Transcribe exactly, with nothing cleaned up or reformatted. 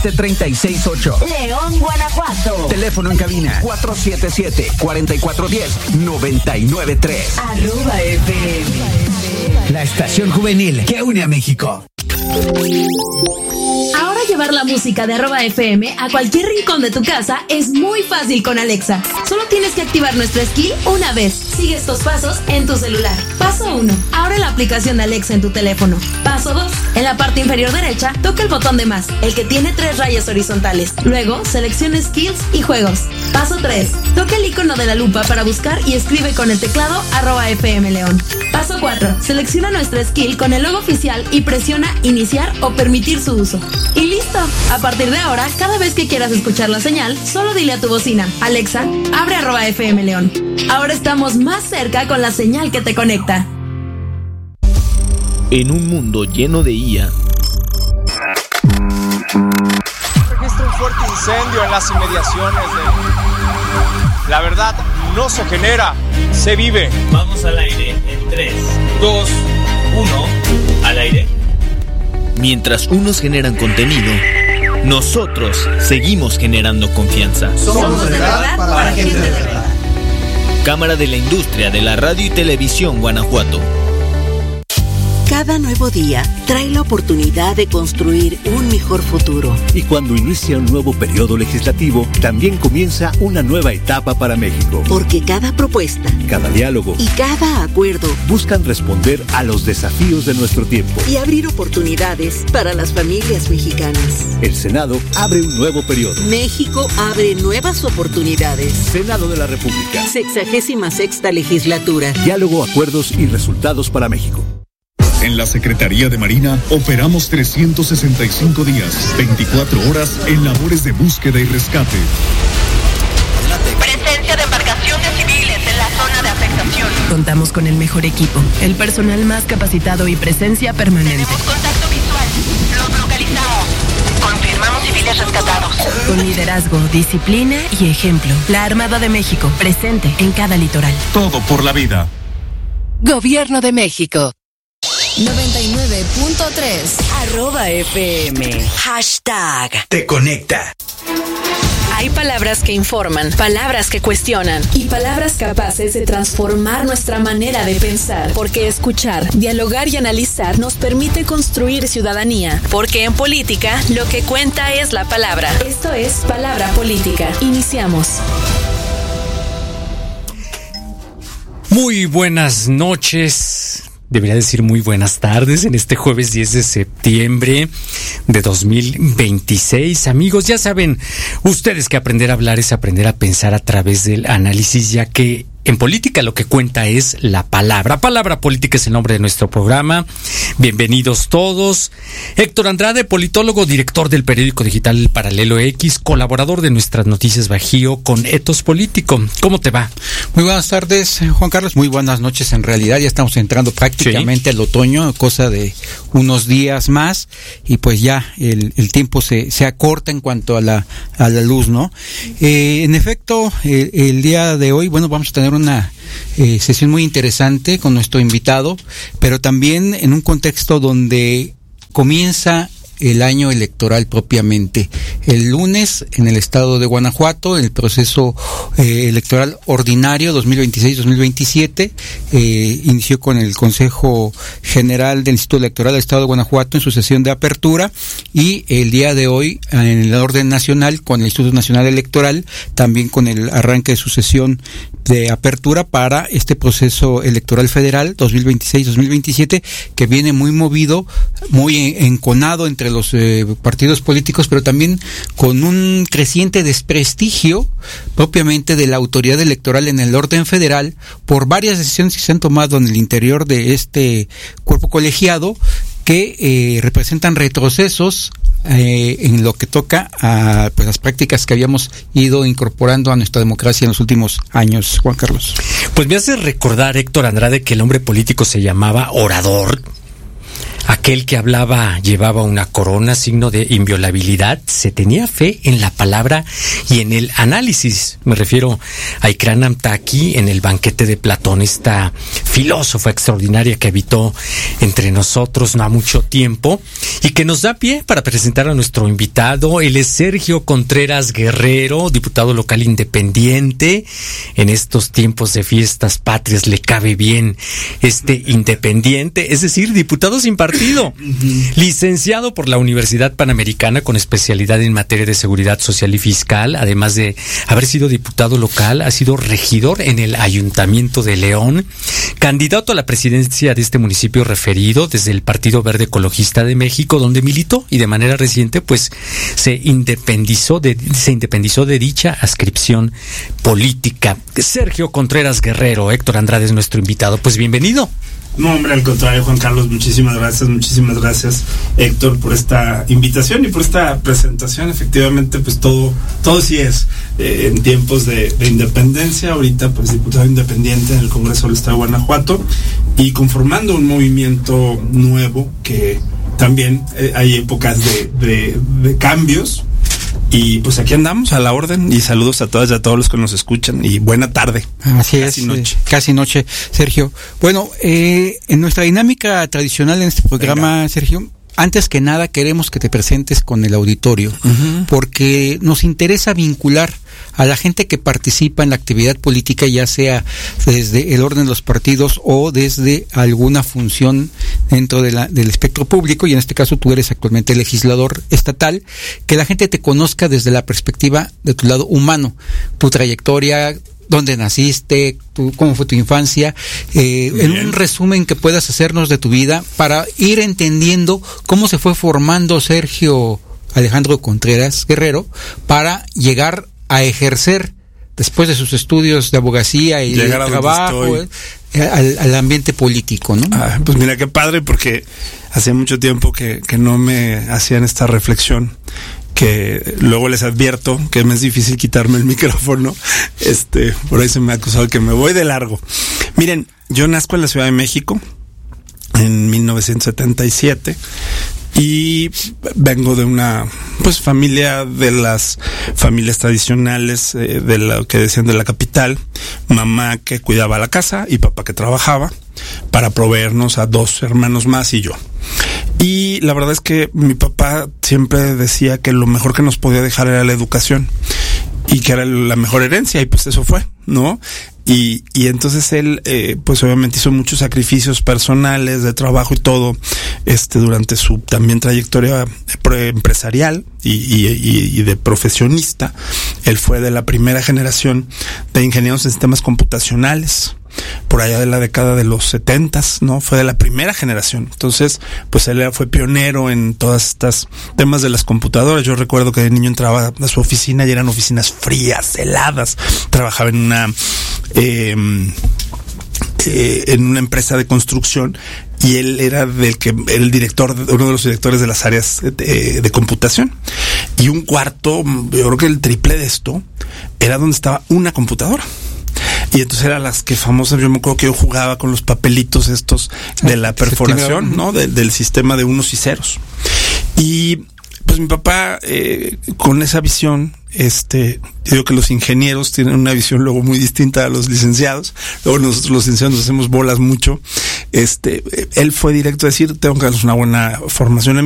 treinta y seis ocho. León, Guanajuato. Teléfono en cabina cuatro siete siete, cuatro cuatro uno cero, nueve nueve tres. Arroba F M. La estación juvenil que une a México. Ahora llevar la música de arroba F M a cualquier rincón de tu casa es muy fácil con Alexa. Solo tienes que activar nuestra skill una vez. Sigue estos pasos en tu celular. Paso uno. Abre la aplicación de Alexa en tu teléfono. Paso dos. En la parte inferior derecha, toca el botón de más, el que tiene tres rayas horizontales. Luego, selecciona skills y juegos. Paso tres. Toca el icono de la lupa para buscar y escribe con el teclado arroba F M León. Paso cuatro. Selecciona nuestra skill con el logo oficial y presiona iniciar o permitir su uso. Y listo. A partir de ahora, cada vez que quieras escuchar la señal, solo dile a tu bocina: Alexa, abre arroba F M León. Ahora estamos más cerca con la señal que te conecta. En un mundo lleno de I A. Registra un fuerte incendio en las inmediaciones de... La verdad, no se genera, se vive. Vamos al aire en tres, dos, uno, al aire. Mientras unos generan contenido, nosotros seguimos generando confianza. Somos de verdad para gente de verdad. Cámara de la Industria de la Radio y Televisión Guanajuato. Cada nuevo día trae la oportunidad de construir un mejor futuro. Y cuando inicia un nuevo periodo legislativo, también comienza una nueva etapa para México. Porque cada propuesta, cada diálogo y cada acuerdo buscan responder a los desafíos de nuestro tiempo y abrir oportunidades para las familias mexicanas. El Senado abre un nuevo periodo. México abre nuevas oportunidades. Senado de la República. Sexagésima sexta legislatura. Diálogo, acuerdos y resultados para México. En la Secretaría de Marina operamos trescientos sesenta y cinco días, veinticuatro horas en labores de búsqueda y rescate. Presencia de embarcaciones civiles en la zona de afectación. Contamos con el mejor equipo, el personal más capacitado y presencia permanente. Tenemos contacto visual. Los localizamos. Confirmamos civiles rescatados. Con liderazgo, disciplina y ejemplo. La Armada de México, presente en cada litoral. Todo por la vida. Gobierno de México. noventa y nueve punto tres. Arroba F M. Hashtag. Te conecta. Hay palabras que informan, palabras que cuestionan y palabras capaces de transformar nuestra manera de pensar. Porque escuchar, dialogar y analizar nos permite construir ciudadanía. Porque en política lo que cuenta es la palabra. Esto es Palabra Política. Iniciamos. Muy buenas noches. Debería decir muy buenas tardes en este jueves diez de septiembre de dos mil veintiséis. Amigos, ya saben ustedes que aprender a hablar es aprender a pensar a través del análisis, ya que en política lo que cuenta es la palabra. Palabra Política es el nombre de nuestro programa. Bienvenidos todos. Héctor Andrade, politólogo, director del periódico digital Paralelo X, colaborador de nuestras noticias Bajío con Etos Político. ¿Cómo te va? Muy buenas tardes, Juan Carlos. Muy buenas noches en realidad. Ya estamos entrando prácticamente sí. al otoño, cosa de unos días más. Y pues ya el, el tiempo se, se acorta en cuanto a la, a la luz, ¿no? Eh, en efecto, el, el día de hoy, bueno, vamos a tener una eh, sesión muy interesante con nuestro invitado, pero también en un contexto donde comienza el año electoral propiamente. El lunes, en el estado de Guanajuato, el proceso eh, electoral ordinario dos mil veintiséis dos mil veintisiete eh, inició con el Consejo General del Instituto Electoral del Estado de Guanajuato en su sesión de apertura, y el día de hoy, en el orden nacional, con el Instituto Nacional Electoral, también con el arranque de su sesión de apertura para este proceso electoral federal dos mil veintiséis dos mil veintisiete, que viene muy movido, muy enconado entre los eh, partidos políticos, pero también con un creciente desprestigio propiamente de la autoridad electoral en el orden federal por varias decisiones que se han tomado en el interior de este cuerpo colegiado que eh, representan retrocesos eh, en lo que toca a pues, las prácticas que habíamos ido incorporando a nuestra democracia en los últimos años, Juan Carlos. Pues me hace recordar, Héctor Andrade, que el hombre político se llamaba orador. aquel que hablaba llevaba una corona, signo de inviolabilidad. Se tenía fe en la palabra y en el análisis. Me refiero a Ikran Amtaki en el banquete de Platón, esta filósofa extraordinaria que habitó entre nosotros no ha mucho tiempo y que nos da pie para presentar a nuestro invitado. Él es Sergio Contreras Guerrero, diputado local independiente. En estos tiempos de fiestas patrias le cabe bien este independiente, es decir, diputado sin partido, licenciado por la Universidad Panamericana con especialidad en materia de seguridad social y fiscal. Además de haber sido diputado local, ha sido regidor en el Ayuntamiento de León, candidato a la presidencia de este municipio referido desde el Partido Verde Ecologista de México, donde militó y de manera reciente pues se independizó de se independizó de dicha adscripción política. Sergio Contreras Guerrero, Héctor Andrade es nuestro invitado. Pues bienvenido. No, hombre, al contrario, Juan Carlos, muchísimas gracias, muchísimas gracias, Héctor, por esta invitación y por esta presentación. Efectivamente, pues todo, todo sí es eh, en tiempos de, de independencia. Ahorita, pues, diputado independiente en el Congreso del Estado de Guanajuato y conformando un movimiento nuevo que también eh, hay épocas de, de, de cambios. Y pues aquí andamos a la orden y saludos a todas y a todos los que nos escuchan y buena tarde. Así es, casi noche. Eh, casi noche, Sergio. Bueno, eh, en nuestra dinámica tradicional en este programa, Venga. Sergio, antes que nada queremos que te presentes con el auditorio, uh-huh. porque nos interesa vincular a la gente que participa en la actividad política, ya sea desde el orden de los partidos o desde alguna función dentro de la, del espectro público, y en este caso tú eres actualmente legislador estatal, que la gente te conozca desde la perspectiva de tu lado humano, tu trayectoria, dónde naciste, tu, cómo fue tu infancia, eh, en un resumen que puedas hacernos de tu vida para ir entendiendo cómo se fue formando Sergio Alejandro Contreras Guerrero para llegar a ejercer después de sus estudios de abogacía y llegar de trabajo eh, al, al ambiente político, ¿no? Ah, pues mira qué padre, porque hacía mucho tiempo que, que no me hacían esta reflexión, que luego les advierto que me es difícil quitarme el micrófono, este, por ahí se me ha acusado que me voy de largo. Miren, yo nazco en la Ciudad de México en mil novecientos setenta y siete y vengo de una pues familia de las familias tradicionales eh, de lo que decían de la capital, mamá que cuidaba la casa y papá que trabajaba para proveernos a dos hermanos más y yo. Y la verdad es que mi papá siempre decía que lo mejor que nos podía dejar era la educación y que era la mejor herencia, y pues eso fue, ¿no? Y, y entonces él, eh, pues obviamente hizo muchos sacrificios personales, de trabajo y todo, este, durante su también trayectoria empresarial y, y, y, y de profesionista. Él fue de la primera generación de ingenieros en sistemas computacionales, por allá de la década de los setentas, ¿no? Fue de la primera generación. Entonces, pues él fue pionero en todas estas temas de las computadoras. Yo recuerdo que de niño entraba a su oficina y eran oficinas frías, heladas. Trabajaba en una eh, eh, en una empresa de construcción y él era del que el director, uno de los directores de las áreas de, de computación. Y un cuarto, yo creo que el triple de esto, era donde estaba una computadora. Y entonces eran las que famosas, yo me acuerdo que yo jugaba con los papelitos estos de la perforación, ¿no? De, del sistema de unos y ceros. Y pues mi papá, eh, con esa visión, este, yo digo que los ingenieros tienen una visión luego muy distinta a los licenciados. Luego nosotros los licenciados nos hacemos bolas mucho. Este, él fue directo a decir, tengo que darles una buena formación en